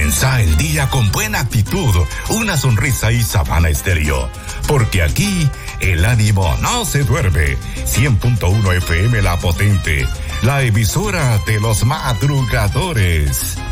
Comienza el día con buena actitud, una sonrisa y Sabana Estéreo. Porque aquí el ánimo no se duerme. 100.1 FM La Potente, la emisora de los madrugadores.